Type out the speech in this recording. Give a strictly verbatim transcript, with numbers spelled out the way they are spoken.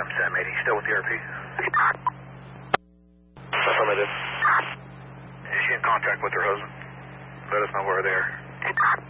eighty, still with the R P? Affirmative. Is she in contact with her husband? Let us know where they are.